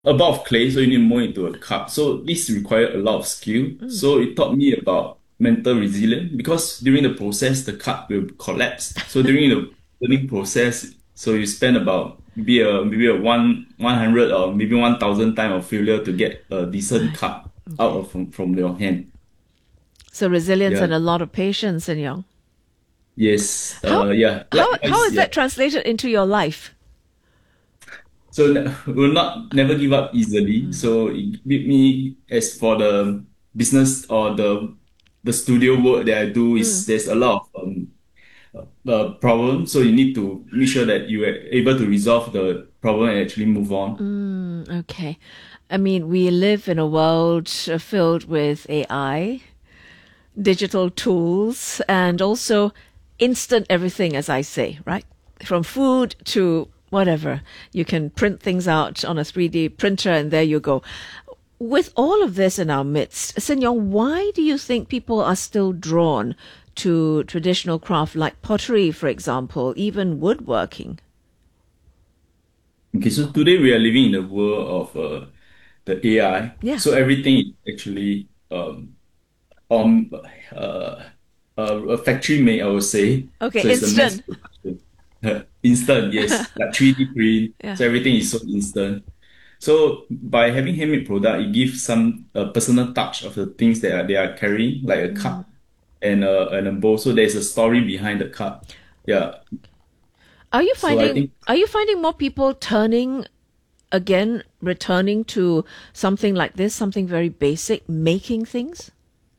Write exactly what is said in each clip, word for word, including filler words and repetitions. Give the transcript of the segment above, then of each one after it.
a ball of clay, so you need to mold into a cup. So this required a lot of skill. Mm. So it taught me about mental resilience because during the process, the cup will collapse. So during the learning process, so you spend about maybe a maybe a one one hundred or maybe one thousand time of failure to get a decent Right. cup out Okay. of from, from your hand. So resilience Yeah. and a lot of patience in young. Yes. How Uh. Yeah. how how Likewise. is Yeah. that translated into your life? So ne- will not never give up easily. Mm. So it give me as for the business or the the studio work that I do is Mm. there's a lot of um uh, problem. So you need to make sure that you are able to resolve the problem and actually move on. Mm, okay. I mean, we live in a world uh, filled with A I, digital tools, and also instant everything, as I say, right? From food to whatever. You can print things out on a three D printer and there you go. With all of this in our midst, Senyor, why do you think people are still drawn to traditional craft like pottery, for example, even woodworking? Okay, so today we are living in the world of uh, the A I. Yeah. So everything is actually um on uh, uh, a factory made, I would say. Okay, So it's a mass instant. production. Instant, yes, like three D print. Yeah. So everything is so instant. So by having handmade product, it gives some uh, personal touch of the things that are, they are carrying, like a Mm. cup and a, and a bowl. So there's a story behind the cup. Yeah. Are you So I finding think are you finding more people turning again, returning to something like this, something very basic, making things?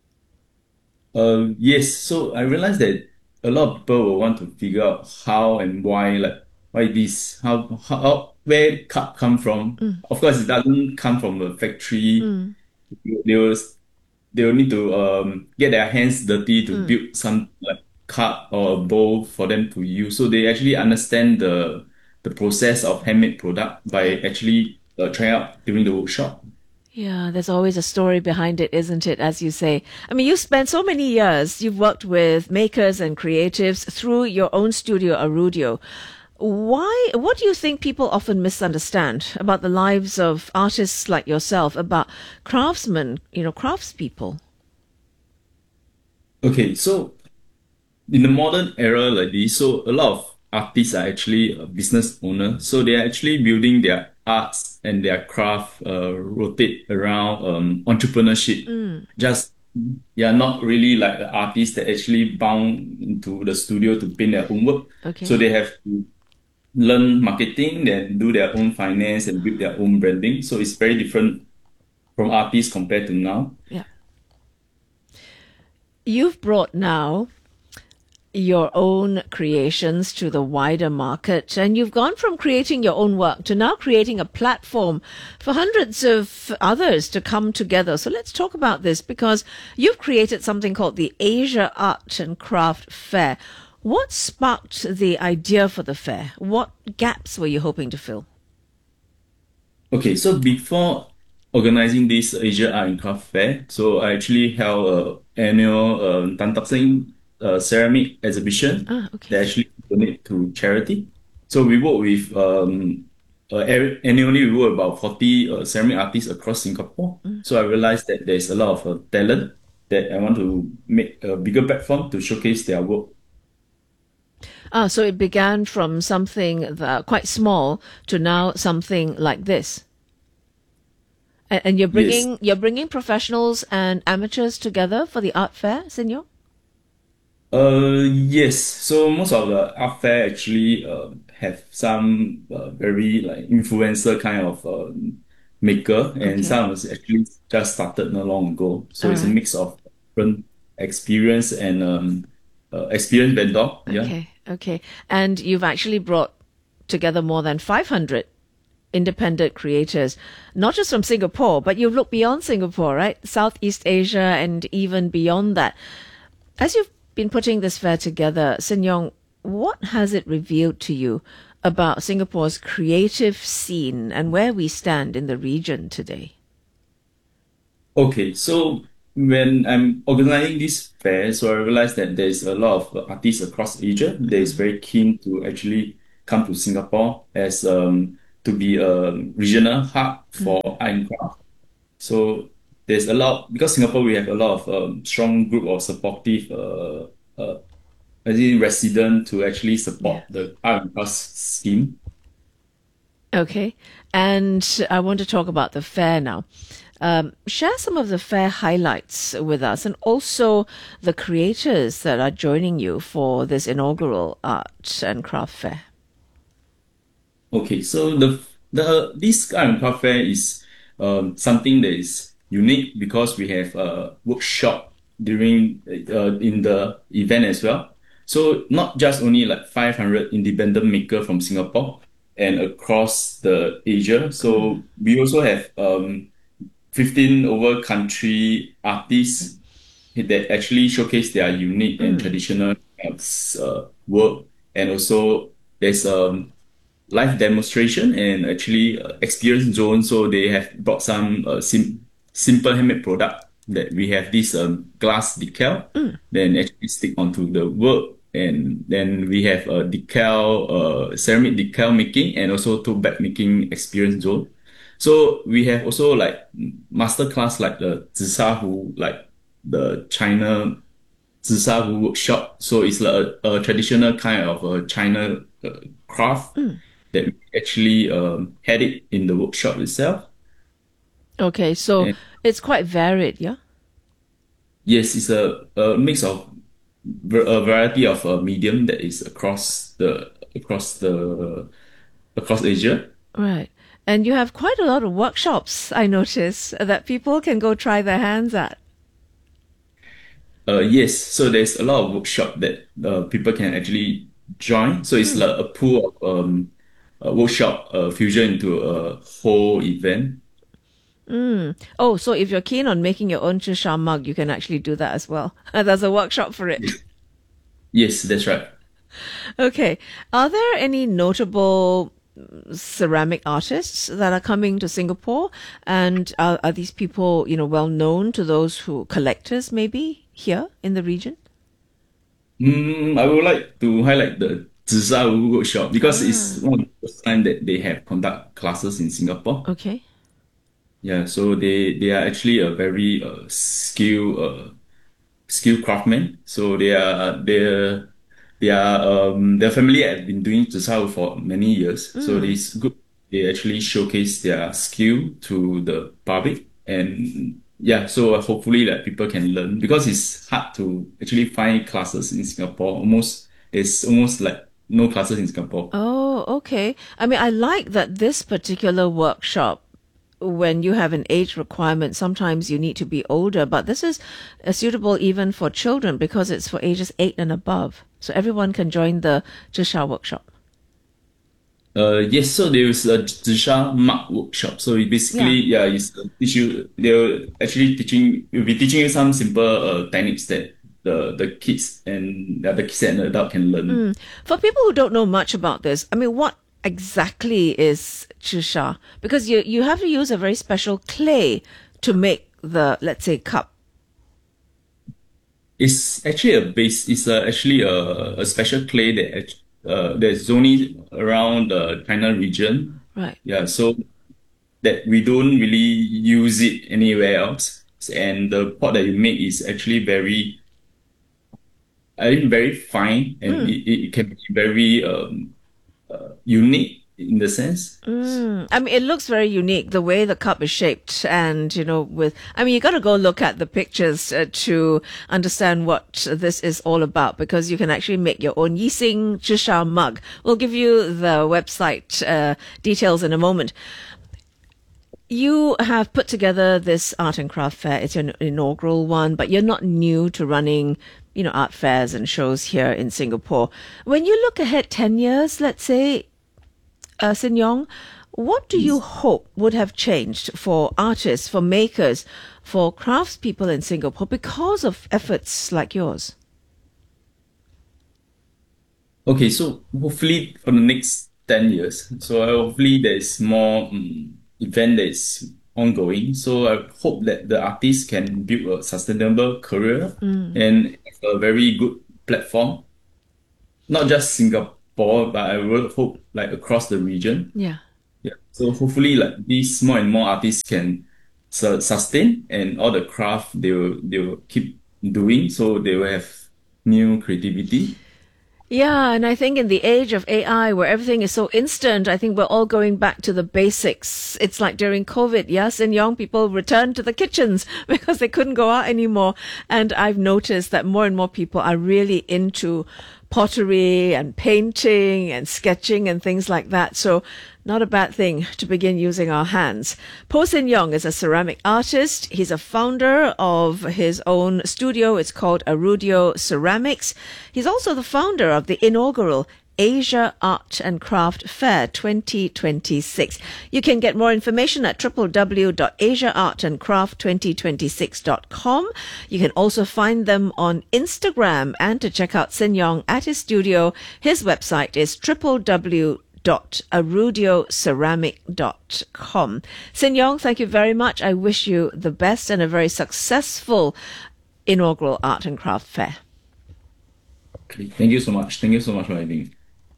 Uh, yes, so I realized that a lot of people will want to figure out how and why, like why this, how how where cup come from. Mm. Of course, it doesn't come from a factory. Mm. They will they will need to um get their hands dirty to Mm. build some like cup or a bowl for them to use. So they actually understand the the process of handmade product by actually uh, trying out during the workshop. Yeah, there's always a story behind it, isn't it? As you say. I mean, you spent so many years, you've worked with makers and creatives through your own studio, Arudio. Why, what do you think people often misunderstand about the lives of artists like yourself, about craftsmen, you know, craftspeople? Okay, so in the modern era like this, so a lot of artists are actually a business owner. So they are actually building their arts and their craft uh, rotate around um, entrepreneurship. Mm, Just yeah, not really like the artists that actually bound into the studio to paint their own work. So okay. they have to learn marketing, then do their own finance and build their own branding. So it's very different from artists compared to now. Yeah. You've brought now your own creations to the wider market. And you've gone from creating your own work to now creating a platform for hundreds of others to come together. So let's talk about this because you've created something called the Asia Art and Craft Fair. What sparked the idea for the fair? What gaps were you hoping to fill? Okay, so before organizing this Asia Art and Craft Fair, so I actually held a annual um, Tan Tock Seng uh, ceramic exhibition Ah, that okay. actually donate to charity. So we work with um, uh, every- annually we work about forty uh, ceramic artists across Singapore. Mm. So I realized that there's a lot of uh, talent that I want to make a bigger platform to showcase their work. Ah, so it began from something that, quite small to now something like this. And, and you're Yes. bringing you're bringing professionals and amateurs together for the art fair, Senor? Uh, yes. So most of the art fair actually uh, have some uh, very like influencer kind of uh, maker, and Okay. some is actually just started not long ago. So All it's a right. mix of different experience and um, uh, experienced vendor. Yeah. Okay. Okay. And you've actually brought together more than five hundred independent creators, not just from Singapore, but you've looked beyond Singapore, right? Southeast Asia and even beyond that. As you've been putting this fair together, Sin Yong, what has it revealed to you about Singapore's creative scene and where we stand in the region today? Okay. So when I'm organizing this fair, so I realized that there's a lot of artists across Asia that is Mm. very keen to actually come to Singapore as um to be a regional hub for Mm. art and craft. So there's a lot because Singapore we have a lot of um, strong group of supportive uh, uh, as in resident to actually Yeah. support the art and crafts scheme. Okay. And I want to talk about the fair now. Um, share some of the fair highlights with us and also the creators that are joining you for this inaugural art and craft fair. Okay, so the the this kind of craft fair is um, something that is unique because we have a workshop during uh, in the event as well. So not just only like five hundred independent maker from Singapore and across the Asia. Mm. So we also have um, fifteen over country artists that actually showcase their unique and Mm. traditional uh, work. And also there's um live demonstration and actually uh, experience zone. So they have brought some uh, sim simple handmade product that we have this um, glass decal, Mm. then actually stick onto the work. And then we have a decal, uh, ceramic decal making and also tote bag making experience zone. So we have also like master class like the Zisa Hu, like the China Zisa Hu workshop. So it's like a, a traditional kind of a China uh, craft Mm. that we actually um, had it in the workshop itself. Okay, so And it's quite varied, yeah? yes, it's a, a mix of ver- a variety of uh, medium that is across the across the across Asia. Right. And you have quite a lot of workshops, I notice, that people can go try their hands at. Uh, yes, so there's a lot of workshop that uh, people can actually join. So it's Mm. like a pool of um, a workshop uh, fusion into a whole event. Mm. Oh, so if you're keen on making your own Chusha mug, you can actually do that as well. There's a workshop for it. Yes, yes, that's right. Okay. Are there any notable ceramic artists that are coming to Singapore? And are, are these people, you know, well known to those who collectors maybe here in the region? Mm, I would like to highlight the Zisa Wu workshop because it's Ah, one of the first time that they have conduct classes in Singapore. okay. Yeah, so they they are actually a very uh, skilled uh, skilled craftsmen. So they are they they are um their family have been doing Zisa Wu for many years. So Mm. it's good they actually showcase their skill to the public. And yeah, so hopefully that people can learn because it's hard to actually find classes in Singapore. Almost it's almost like no classes in Singapore. Oh, okay. I mean, I like that this particular workshop, when you have an age requirement, sometimes you need to be older, but this is uh, suitable even for children because it's for ages eight and above. So everyone can join the Zhisha workshop. Uh, yes, so there's a Zisha Mark workshop. So it Yeah. basically, yeah, it's uh, teach you. They'll actually teaching. Will be teaching you some simple uh, techniques that the the kids and uh, the kids and the adult can learn. Mm. For people who don't know much about this, I mean, what exactly is Zhisha? Because you, you have to use a very special clay to make the, let's say, cup. It's actually a base. It's uh, actually a, a special clay that act- uh that's only around the China region. Right. Yeah, so that we don't really use it anywhere else. And the pot that you make is actually very I think very fine and Mm. it, it can be very um, uh, unique in the sense. Mm. I mean, it looks very unique the way the cup is shaped, and you know, with I mean, you got to go look at the pictures uh, to understand what this is all about because you can actually make your own Yixing Zhisha mug. We'll give you the website uh, details in a moment. You have put together this art and craft fair. It's your inaugural one, but you're not new to running, you know, art fairs and shows here in Singapore. When you look ahead ten years, let's say, uh, Sin Yong, what do you Yes. hope would have changed for artists, for makers, for craftspeople in Singapore because of efforts like yours? Okay, so hopefully for the next ten years, so uh, hopefully there's more um, event that's ongoing. So I hope that the artists can build a sustainable career Mm, and have a very good platform, not just Singapore, but I will hope like across the region. yeah. So hopefully, like these more and more artists can su- sustain, and all the craft they will they will keep doing, so they will have new creativity. Yeah, and I think in the age of A I where everything is so instant, I think we're all going back to the basics. It's like during COVID, yes, and young people returned to the kitchens because they couldn't go out anymore. And I've noticed that more and more people are really into pottery and painting and sketching and things like that. So not a bad thing to begin using our hands. Po Sin Yong is a ceramic artist. He's a founder of his own studio. It's called Arudio Ceramics. He's also the founder of the inaugural Asia Art and Craft Fair twenty twenty-six. You can get more information at w w w dot asia art and craft twenty twenty-six dot com. You can also find them on Instagram, and to check out Sin Yong at his studio, his website is w w w dot arudio ceramic dot com. Sin Yong, thank you very much. I wish you the best and a very successful inaugural Art and Craft Fair. Okay, thank you so much. Thank you so much for having me.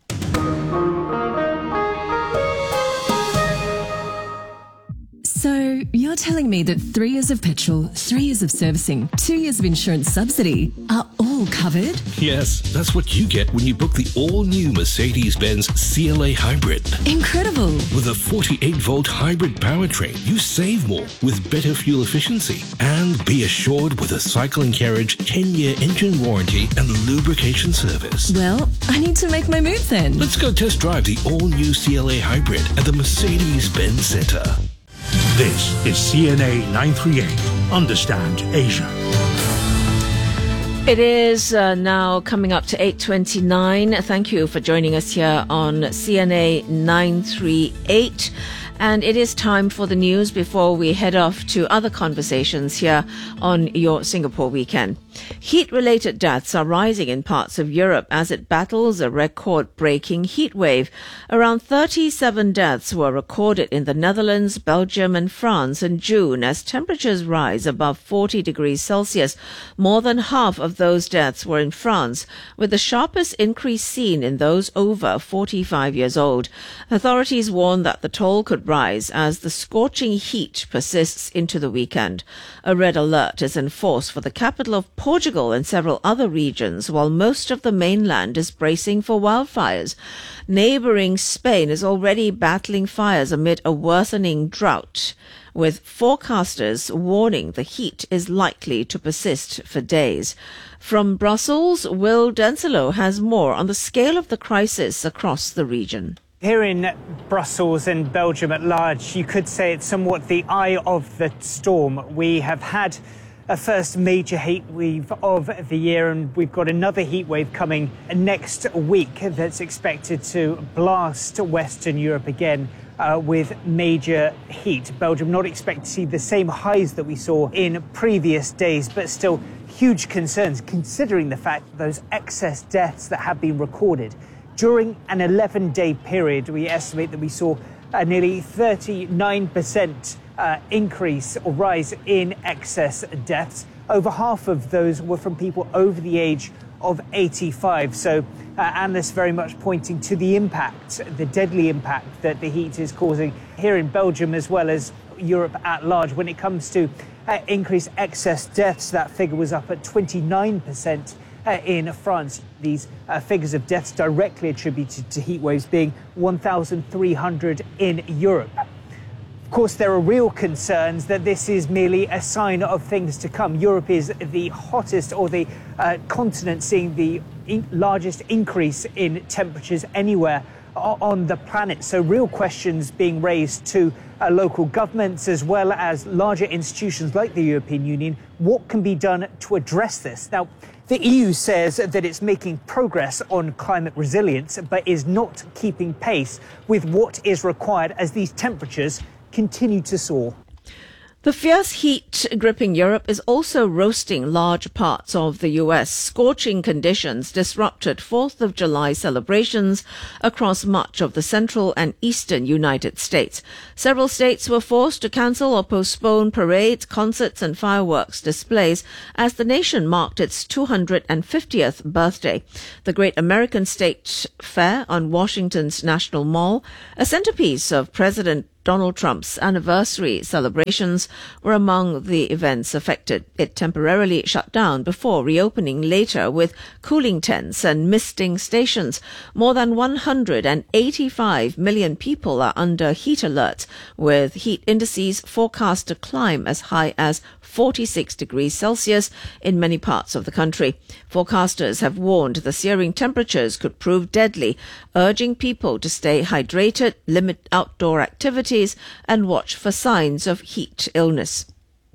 So, you're telling me that three years of petrol, three years of servicing, two years of insurance subsidy are all covered? Yes, that's what you get when you book the all-new Mercedes-Benz C L A Hybrid. Incredible! With a forty-eight volt hybrid powertrain, you save more with better fuel efficiency. And be assured with a cycle and carriage ten year engine warranty and lubrication service. Well, I need to make my move then. Let's go test drive the all-new C L A Hybrid at the Mercedes-Benz Centre. This is C N A nine thirty-eight. Understand Asia. It is uh, now coming up to eight twenty-nine. Thank you for joining us here on C N A nine thirty-eight. And it is time for the news before we head off to other conversations here on your Singapore weekend. Heat-related deaths are rising in parts of Europe as it battles a record-breaking heat wave. Around thirty-seven deaths were recorded in the Netherlands, Belgium and France in June as temperatures rise above forty degrees Celsius. More than half of those deaths were in France, with the sharpest increase seen in those over forty-five years old. Authorities warn that the toll could rise as the scorching heat persists into the weekend. A red alert is in force for the capital of Portugal and several other regions, while most of the mainland is bracing for wildfires. Neighbouring Spain is already battling fires amid a worsening drought, with forecasters warning the heat is likely to persist for days. From Brussels, Will Denselo has more on the scale of the crisis across the region. Here in Brussels and Belgium at large, you could say it's somewhat the eye of the storm. We have had a first major heat wave of the year, and we've got another heat wave coming next week that's expected to blast Western Europe again uh, with major heat. Belgium not expected to see the same highs that we saw in previous days, but still huge concerns considering the fact that those excess deaths that have been recorded. During an eleven day period, we estimate that we saw a nearly thirty-nine percent uh, increase or rise in excess deaths. Over half of those were from people over the age of eighty-five. So uh, analysts very much pointing to the impact, the deadly impact that the heat is causing here in Belgium as well as Europe at large. When it comes to uh, increased excess deaths, that figure was up at twenty-nine percent. Uh, in France, these uh, figures of deaths directly attributed to heat waves being one thousand three hundred in Europe. Of course, there are real concerns that this is merely a sign of things to come. Europe is the hottest or the uh, continent seeing the in- largest increase in temperatures anywhere on the planet. So real questions being raised to uh, local governments as well as larger institutions like the European Union. What can be done to address this? Now, the E U says that it's making progress on climate resilience, but is not keeping pace with what is required as these temperatures continue to soar. The fierce heat gripping Europe is also roasting large parts of the U S. Scorching conditions disrupted fourth of July celebrations across much of the central and eastern United States. Several states were forced to cancel or postpone parades, concerts and fireworks displays as the nation marked its two hundred fiftieth birthday. The Great American State Fair on Washington's National Mall, a centerpiece of President Donald Trump's anniversary celebrations, were among the events affected. It temporarily shut down before reopening later with cooling tents and misting stations. More than one hundred eighty-five million people are under heat alerts, with heat indices forecast to climb as high as forty-six degrees Celsius in many parts of the country. Forecasters have warned the searing temperatures could prove deadly, urging people to stay hydrated, limit outdoor activities, and watch for signs of heat illness.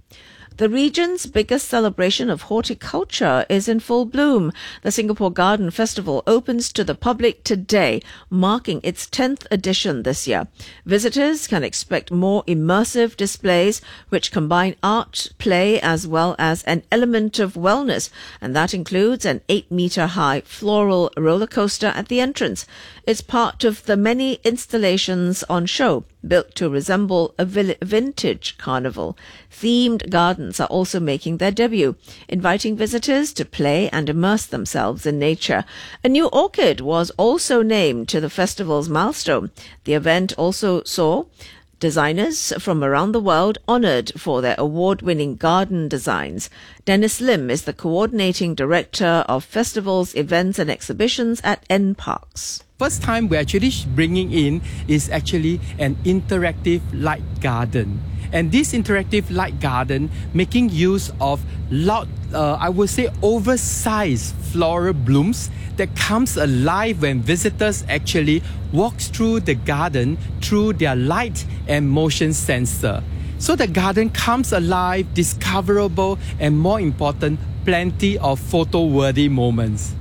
The region's biggest celebration of horticulture is in full bloom. The Singapore Garden Festival opens to the public today, marking its tenth edition this year. Visitors can expect more immersive displays which combine art, play, as well as an element of wellness, and that includes an eight-meter-high floral roller coaster at the entrance. It's part of the many installations on show, built to resemble a vintage carnival. Themed gardens are also making their debut, inviting visitors to play and immerse themselves in nature. A new orchid was also named to the festival's milestone. The event also saw designers from around the world honoured for their award-winning garden designs. Dennis Lim is the coordinating director of festivals, events and exhibitions at N Parks. First time we're actually bringing in is actually an interactive light garden. And this interactive light garden making use of lot, uh, I would say oversized floral blooms that comes alive when visitors actually walks through the garden through their light and motion sensor. So the garden comes alive, discoverable, and more important, plenty of photo-worthy moments.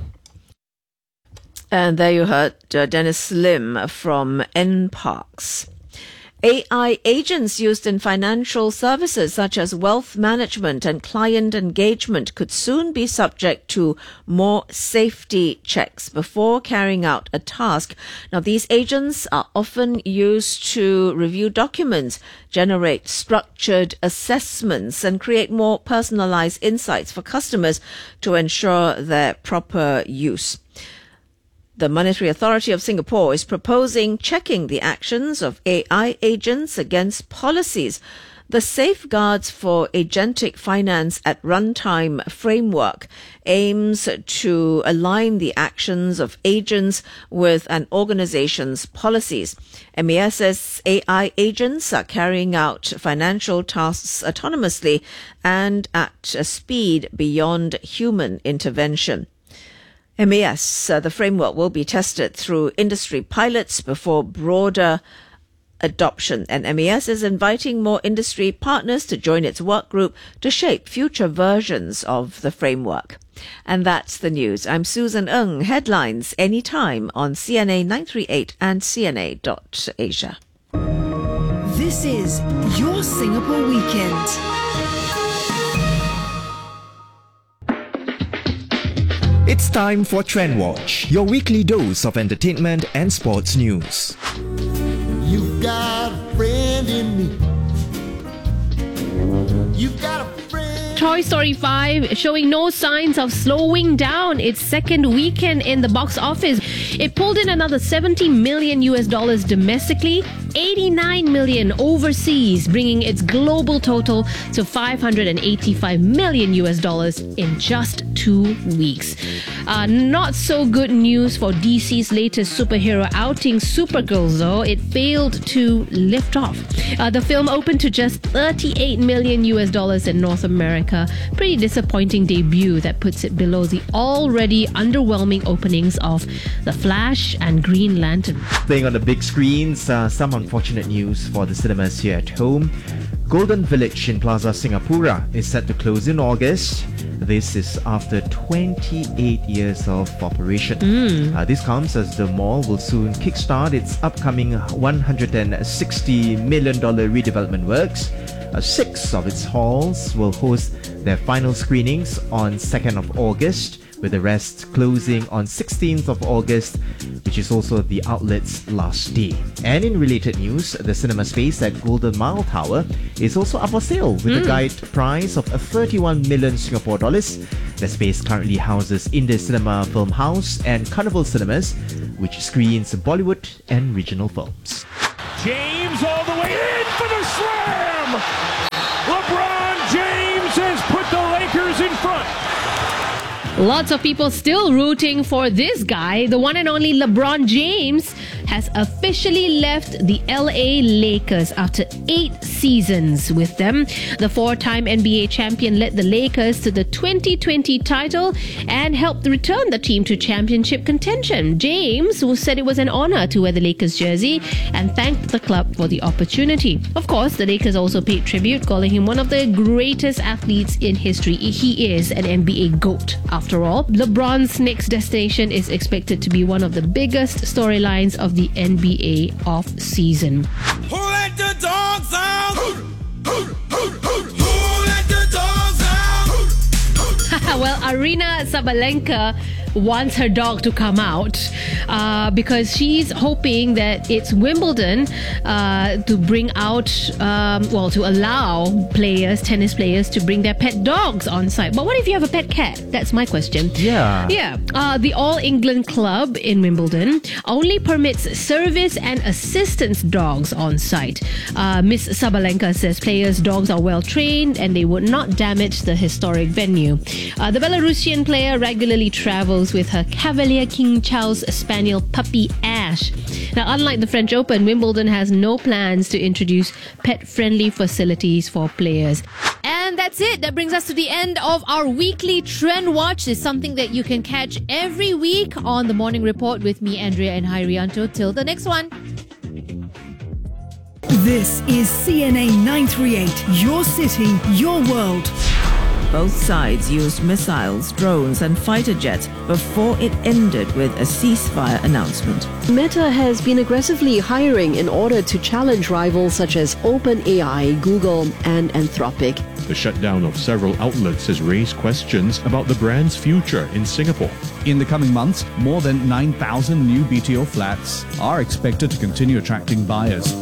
And there you heard uh, Dennis Lim from N Parks. A I agents used in financial services such as wealth management and client engagement could soon be subject to more safety checks before carrying out a task. Now, these agents are often used to review documents, generate structured assessments, and create more personalized insights for customers to ensure their proper use. The Monetary Authority of Singapore is proposing checking the actions of A I agents against policies. The Safeguards for Agentic Finance at Runtime framework aims to align the actions of agents with an organization's policies. M A S says A I agents are carrying out financial tasks autonomously and at a speed beyond human intervention. M A S, uh, the framework will be tested through industry pilots before broader adoption, and M A S is inviting more industry partners to join its work group to shape future versions of the framework. And that's the news. I'm Susan Ng. Headlines anytime on C N A nine three eight and C N A dot asia. This is your Singapore Weekend. It's time for Trend Watch, your weekly dose of entertainment and sports news. You got a friend in me. You got a friend. Toy Story five showing no signs of slowing down its second weekend in the box office. It pulled in another seventy million U S dollars domestically, eighty-nine million overseas, bringing its global total to five hundred eighty-five million U S dollars in just two weeks. Uh, not so good news for D C's latest superhero outing, Supergirl, though. It failed to lift off. Uh, the film opened to just thirty-eight million U S dollars in North America. Pretty disappointing debut that puts it below the already underwhelming openings of The Flash and Green Lantern. Playing on the big screens, uh, some unfortunate news for the cinemas here at home. Golden Village in Plaza Singapura is set to close in August. This is after twenty-eight years of operation. Mm. Uh, this comes as the mall will soon kickstart its upcoming one hundred sixty million dollars redevelopment works. Uh, six of its halls will host their final screenings on second of August, with the rest closing on sixteenth of August, which is also the outlet's last day. And in related news, the cinema space at Golden Mile Tower is also up for sale with mm. a guide price of thirty-one million Singapore dollars. The space currently houses Indus Cinema Film House and Carnival Cinemas, which screens Bollywood and regional films. James all the way in for the slam! LeBron James has put the Lakers in front. Lots of people still rooting for this guy. The one and only LeBron James has officially left the L A Lakers after eight seasons with them. The four-time N B A champion led the Lakers to the twenty twenty title and helped return the team to championship contention. James, who said it was an honor to wear the Lakers jersey, and thanked the club for the opportunity. Of course, the Lakers also paid tribute, calling him one of the greatest athletes in history. He is an N B A GOAT, after all. LeBron's next destination is expected to be one of the biggest storylines of the N B A off-season. Who let the dogs out? Who, who, who, who, who let the dogs out? Well, Aryna Sabalenka wants her dog to come out uh, because she's hoping that it's Wimbledon uh, to bring out, um, well, to allow players, tennis players, to bring their pet dogs on site. But what if you have a pet cat? That's my question. Yeah. Yeah. Uh, the All England Club in Wimbledon only permits service and assistance dogs on site. Uh, Miss Sabalenka says players' dogs are well trained and they would not damage the historic venue. Uh, the Belarusian player regularly travels with her Cavalier King Charles Spaniel puppy Ash. Now, unlike the French Open, Wimbledon has no plans to introduce pet-friendly facilities for players. And that's it. That brings us to the end of our weekly Trend Watch. It's something that you can catch every week on the Morning Report with me, Andrea, and Hairianto. Till the next one. This is C N A nine thirty-eight, your city, your world. Both sides used missiles, drones and fighter jets before it ended with a ceasefire announcement. Meta has been aggressively hiring in order to challenge rivals such as OpenAI, Google and Anthropic. The shutdown of several outlets has raised questions about the brand's future in Singapore. In the coming months, more than nine thousand new B T O flats are expected to continue attracting buyers.